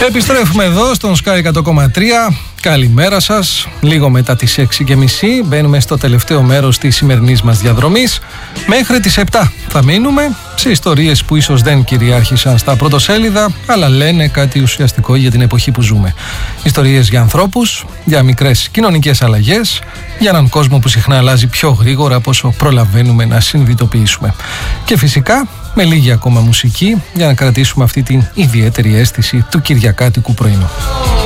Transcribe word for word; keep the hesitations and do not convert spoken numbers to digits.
Επιστρέφουμε εδώ στον Sky εκατό κόμμα τρία. Καλημέρα σας. Λίγο μετά τις έξι και μισή μπαίνουμε στο τελευταίο μέρος της σημερινής μας διαδρομής. Μέχρι τις επτά θα μείνουμε σε ιστορίες που ίσως δεν κυριάρχησαν στα πρωτοσέλιδα, αλλά λένε κάτι ουσιαστικό για την εποχή που ζούμε. Ιστορίες για ανθρώπους, για μικρές κοινωνικές αλλαγές, για έναν κόσμο που συχνά αλλάζει πιο γρήγορα από όσο προλαβαίνουμε να συνειδητοποιήσουμε. Και φυσικά με λίγη ακόμα μουσική για να κρατήσουμε αυτή την ιδιαίτερη αίσθηση του κυριακάτικου πρωινού.